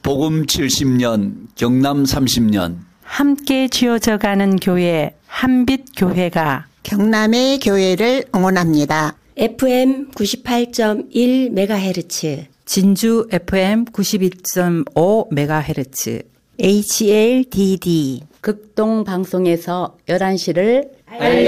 복음 70년, 경남 30년. 함께 지어져가는 교회 한빛교회가 경남의 교회를 응원합니다. FM 98.1MHz, 진주 FM 92.5MHz, HLDD 극동 방송에서 11시를 알려